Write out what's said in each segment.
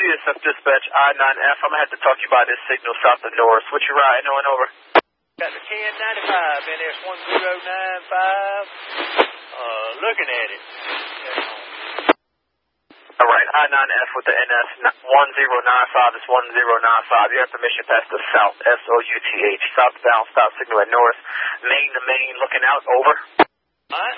GSF Dispatch, I-9F. I'm going to have to talk to you about this signal south of Norris. What you riding on, over? Got the 1095, NS1095. Looking at it. All right, I-9F with the NS1095 is 1095. You have permission past the south, S-O-U-T-H, southbound stop signal at Norris. Main to main, looking out, over. All right.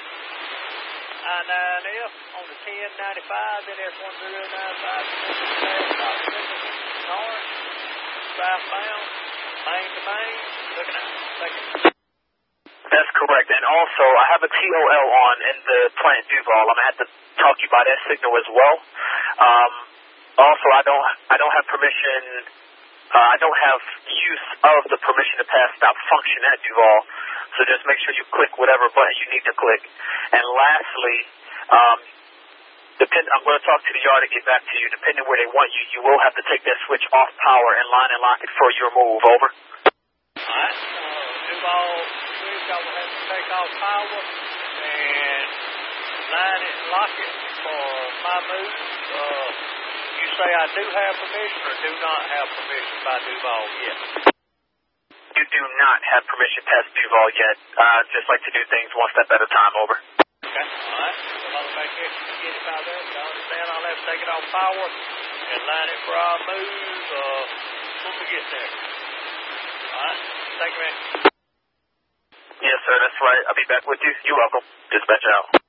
I-9F on the 1095, NS1095. Stop signal, Norris, southbound, main to main, looking out. Thank you. That's correct. And also, I have a TOL on in the plant Duval. I'm going to have to talk to you about that signal as well. Also, I don't have permission, I don't have use of the permission to pass stop function at Duval. So just make sure you click whatever button you need to click. And lastly, I'm going to talk to the yard to get back to you. Depending where they want you, you will have to take that switch off power and line and lock it for your move. Over. All right. Duval, I will have to take off power and line it and lock it for my move. You say I do have permission or do not have permission by Duval yet? You do not have permission past Duval yet. Just like to do things one step at a time. Over. Okay. All right. So I'll make sure you get it by there. You understand? I'll have to take it off power and line it for our move when we get there. All right. Thank you, man. Yes, sir, that's right. I'll be back with you. You're welcome. Dispatch out.